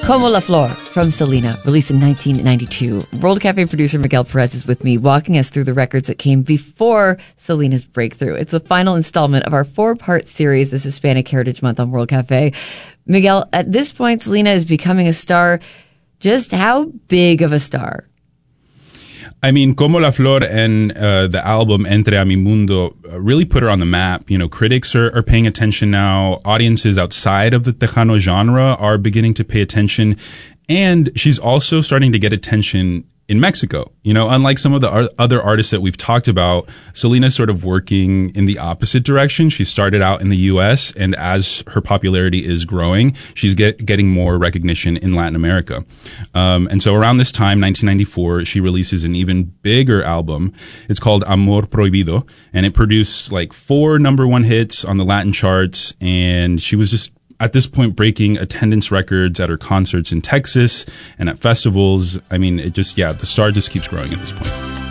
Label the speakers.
Speaker 1: Como la Flor from Selena, released in 1992. World Cafe producer Miguel Perez is with me, walking us through the records that came before Selena's breakthrough. It's the final installment of our 4-part series, this Hispanic Heritage Month on World Cafe. Miguel, at this point, Selena is becoming a star. Just how big of a star?
Speaker 2: I mean, Como la Flor and the album Entre a mi Mundo really put her on the map. You know, critics are paying attention now. Audiences outside of the Tejano genre are beginning to pay attention. And she's also starting to get attention in Mexico. You know, unlike some of the other artists that we've talked about, Selena's sort of working in the opposite direction. She started out in the U.S., and as her popularity is growing, she's getting more recognition in Latin America. And so around this time, 1994, she releases an even bigger album. It's called Amor Prohibido, and it produced like 4 number 1 hits on the Latin charts, and she was just at this point breaking attendance records at her concerts in Texas and at festivals. I mean, the star just keeps growing at this point.